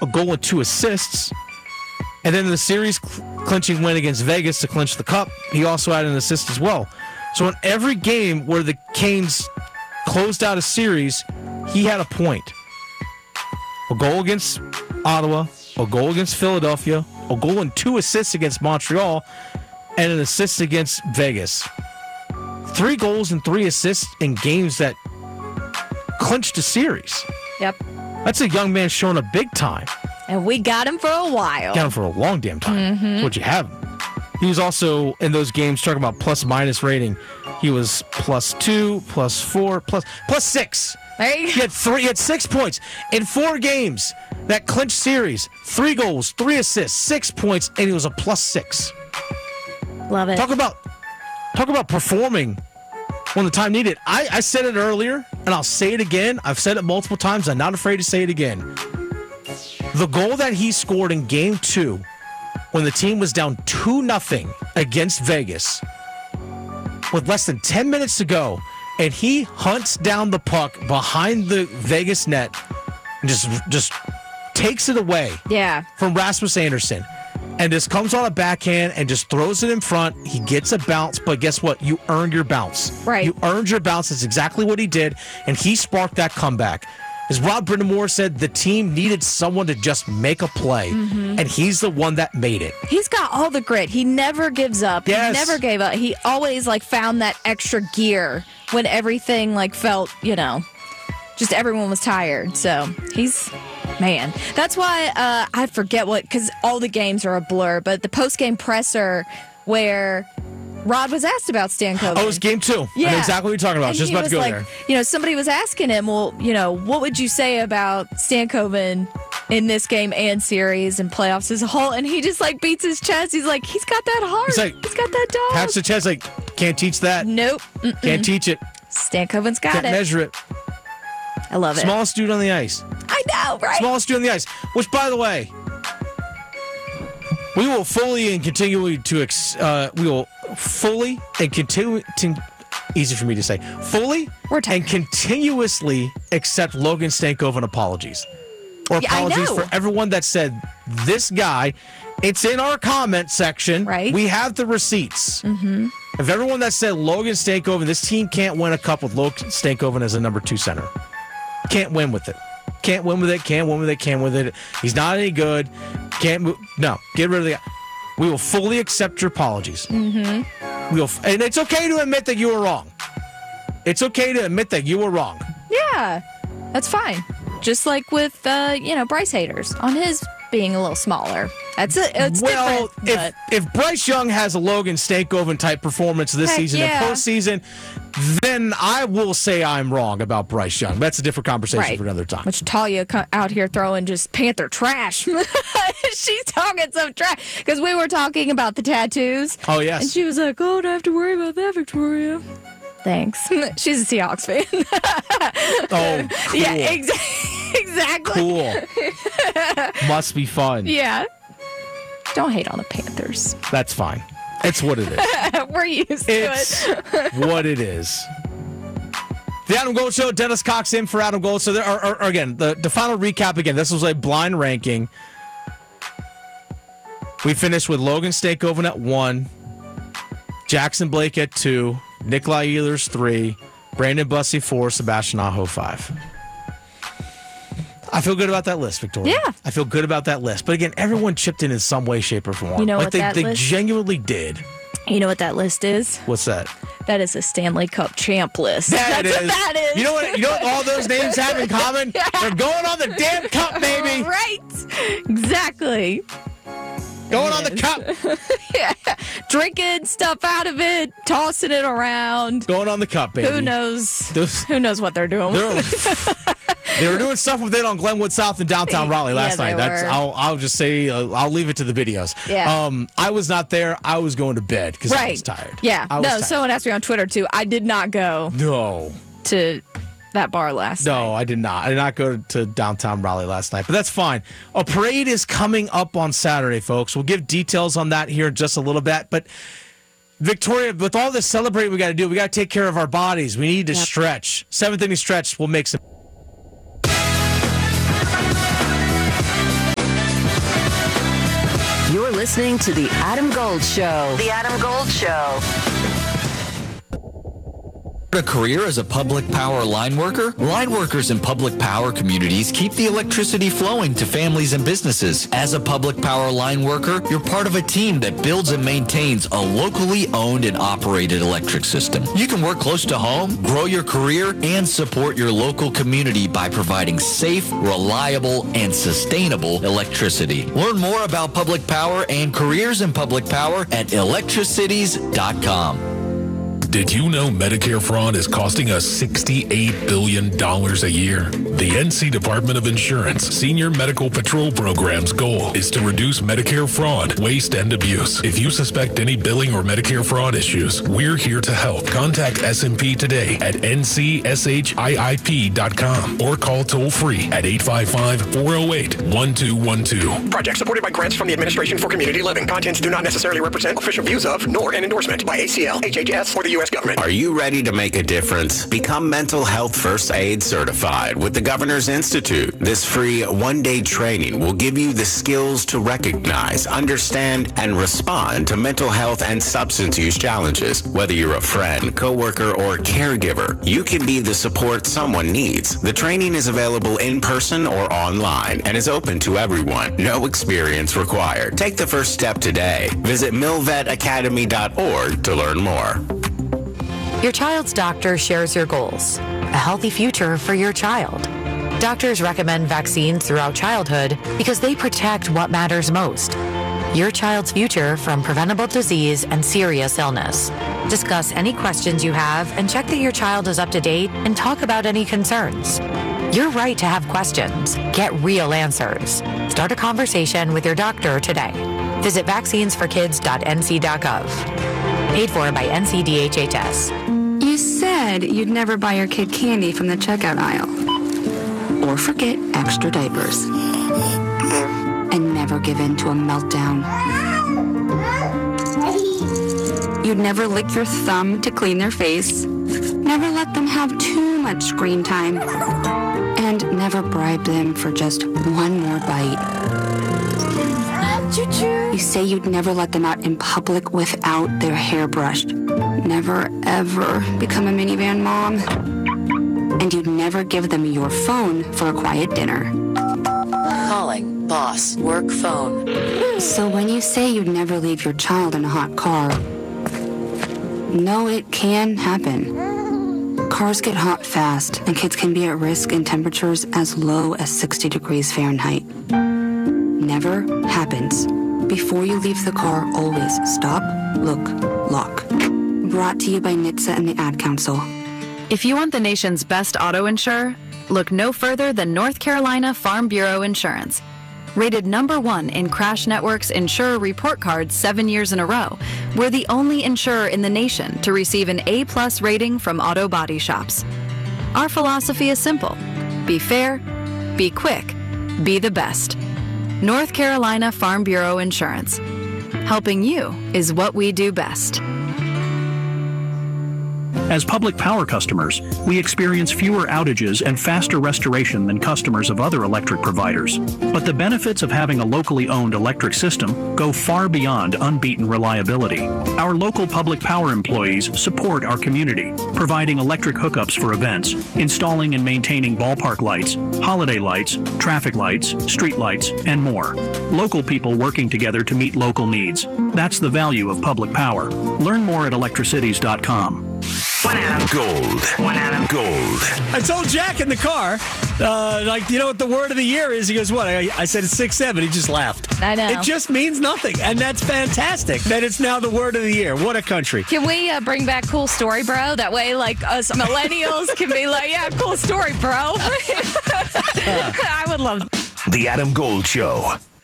a goal and 2 assists. And then in the series clinching win against Vegas to clinch the cup, he also had an assist as well. So in every game where the Canes closed out a series, he had a point. A goal against Ottawa, a goal against Philadelphia, a goal and 2 assists against Montreal, and an assist against Vegas. 3 goals and 3 assists in games that clinched a series. Yep. That's a young man showing up big time. And we got him for a while. Got him for a long damn time. That's what you have him. He was also, in those games, talking about plus-minus rating, he was +2, +4, +6. There you go. He had 6 points in 4 games that clinched series. 3 goals, 3 assists, 6 points, and he was a +6. Love it. Talk about performing when the time needed. I said it earlier, and I'll say it again. I've said it multiple times. I'm not afraid to say it again. The goal that he scored in Game 2 when the team was down 2-0 against Vegas with less than 10 minutes to go, and he hunts down the puck behind the Vegas net and just takes it away from Rasmus Anderson and just comes on a backhand and just throws it in front. He gets a bounce, but guess what? You earned your bounce. Right. You earned your bounce. That's exactly what he did, and he sparked that comeback. As Rob Brind'Amour said, the team needed someone to just make a play, and he's the one that made it. He's got all the grit. He never gives up. Yes. He never gave up. He always found that extra gear when everything felt, just everyone was tired. So he's, man. That's why I forget because all the games are a blur, but the post-game presser where Rod was asked about Stankoven. Oh, it was Game 2. Yeah. I know exactly what you're talking about. I was just about to go there. Somebody was asking him, well, what would you say about Stankoven in this game and series and playoffs as a whole? And he just beats his chest. He's like, he's got that heart. He's got that dog. Pats the chest can't teach that. Nope. Can't teach it. Stankoven's got Can't it. measure it. I love it. Smallest dude on the ice. I know, right? Smallest dude on the ice. Which, by the way, we will fully and continually easy for me to say, fully and continuously accept Logan Stankoven apologies. Or apologies for everyone that said, this guy, it's in our comment section. Right. We have the receipts. Mm-hmm. Of everyone that said Logan Stankoven, this team can't win a cup with Logan Stankoven as a number 2 center. Can't win with it. Can't win with it. He's not any good. No, get rid of the guy. We will fully accept your apologies. Mm-hmm. And it's okay to admit that you were wrong. It's okay to admit that you were wrong. Yeah, that's fine. Just like with, Bryce haters on his being a little smaller. It's well, different. If Bryce Young has a Logan Stankoven type performance this season and postseason, then I will say I'm wrong about Bryce Young. That's a different conversation for another time. Which Talia out here throwing just Panther trash. She's talking some trash. Because we were talking about the tattoos. Oh, yes. And she was like, oh, don't have to worry about that, Victoria. Thanks. She's a Seahawks fan. Oh, cool. Yeah, exactly. Cool. Must be fun. Yeah. Don't hate on the Panthers. That's fine. It's what it is. We're used to it. It's what it is. The Adam Gold Show, Dennis Cox in for Adam Gold. So there are again, the final recap again. This was a blind ranking. We finished with Logan Stankoven at 1, Jackson Blake at 2, Nikolai Ehlers 3, Brandon Bussey 4, Sebastian Aho 5. I feel good about that list, Victoria. Yeah. I feel good about that list. But again, everyone chipped in some way, shape, or form. You know what they genuinely did. You know what that list is? What's that? That is a Stanley Cup champ list. That's what that is. You know what all those names have in common? Yeah. They're going on the damn cup, baby. Right. Exactly. Going on the cup. Yeah. Drinking stuff out of it, tossing it around. Going on the cup, baby. Who knows? Who knows what they're doing? They were doing stuff with it on Glenwood South and downtown Raleigh last night. I'll just say I'll leave it to the videos. Yeah. I was not there. I was going to bed because I was tired. Yeah. Tired. Someone asked me on Twitter too. I did not go. No. To that bar last night. No, I did not. I did not go to downtown Raleigh last night, but that's fine. A parade is coming up on Saturday, folks. We'll give details on that here in just a little bit, but Victoria, with all this celebrating we got to do, we got to take care of our bodies. We need to stretch. 7th inning stretch will make some. listening to The Adam Gold Show. The Adam Gold Show. A career as a public power line worker? Line workers in public power communities keep the electricity flowing to families and businesses. As a public power line worker, you're part of a team that builds and maintains a locally owned and operated electric system. You can work close to home, grow your career, and support your local community by providing safe, reliable, and sustainable electricity. Learn more about public power and careers in public power at electricities.com. Did you know Medicare fraud is costing us $68 billion a year? The NC Department of Insurance Senior Medical Patrol Program's goal is to reduce Medicare fraud, waste, and abuse. If you suspect any billing or Medicare fraud issues, we're here to help. Contact SMP today at ncshiip.com or call toll-free at 855-408-1212. Project supported by grants from the Administration for Community Living. Contents do not necessarily represent official views of, nor an endorsement by ACL, HHS, or the U.S. government. Are you ready to make a difference? Become Mental Health First Aid certified with the Governor's Institute. This free one-day training will give you the skills to recognize, understand, and respond to mental health and substance use challenges. Whether you're a friend, coworker, or caregiver, you can be the support someone needs. The training is available in person or online and is open to everyone. No experience required. Take the first step today. Visit milvetacademy.org to learn more. Your child's doctor shares your goals. A healthy future for your child. Doctors recommend vaccines throughout childhood because they protect what matters most. Your child's future from preventable disease and serious illness. Discuss any questions you have and check that your child is up to date and talk about any concerns. You're right to have questions. Get real answers. Start a conversation with your doctor today. Visit vaccinesforkids.nc.gov. Paid for by NCDHHS. You said you'd never buy your kid candy from the checkout aisle. Or forget extra diapers. And never give in to a meltdown. You'd never lick your thumb to clean their face. Never let them have too much screen time. And never bribe them for just one more bite. You say you'd never let them out in public without their hair brushed. Never, ever become a minivan mom. And you'd never give them your phone for a quiet dinner. Calling boss work phone. So when you say you'd never leave your child in a hot car, no, it can happen. Cars get hot fast, and kids can be at risk in temperatures as low as 60 degrees Fahrenheit. Never happens. Before you leave the car, always stop, look, lock. Brought to you by NHTSA and the Ad Council. If you want the nation's best auto insurer, look no further than North Carolina Farm Bureau Insurance. Rated #1 in Crash Network's Insurer Report Card 7 years in a row, we're the only insurer in the nation to receive an A+ rating from auto body shops. Our philosophy is simple. Be fair, be quick, be the best. North Carolina Farm Bureau Insurance. Helping you is what we do best. As public power customers, we experience fewer outages and faster restoration than customers of other electric providers. But the benefits of having a locally owned electric system go far beyond unbeaten reliability. Our local public power employees support our community, providing electric hookups for events, installing and maintaining ballpark lights, holiday lights, traffic lights, street lights, and more. Local people working together to meet local needs. That's the value of public power. Learn more at electricities.com. One Adam Gold. One Adam Gold. I told Jack in the car, you know what the word of the year is? He goes, what? I said it's 6'7". He just laughed. I know. It just means nothing. And that's fantastic that it's now the word of the year. What a country. Can we bring back cool story, bro? That way, like, us millennials can be like, yeah, cool story, bro. I would love The Adam Gold Show.